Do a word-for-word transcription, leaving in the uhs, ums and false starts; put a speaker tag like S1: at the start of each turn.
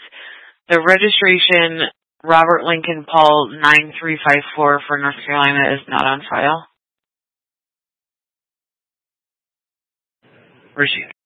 S1: The registration, Robert Lincoln Paul nine three five four for North Carolina, is not on file. Where's she?